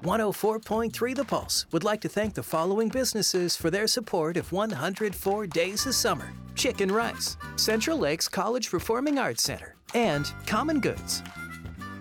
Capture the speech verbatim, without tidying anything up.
one oh four point three The Pulse would like to thank the following businesses for their support of one hundred four Days of Summer: Chicken Rice, Central Lakes College Performing Arts Center, and Common Goods.